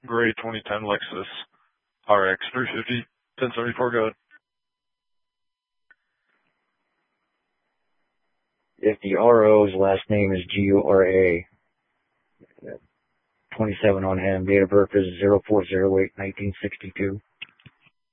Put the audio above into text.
gray 2010 Lexus RX 350, 1074, go ahead. If the RO's last name is Gora, 27 on him, date of birth is 04/08/1962.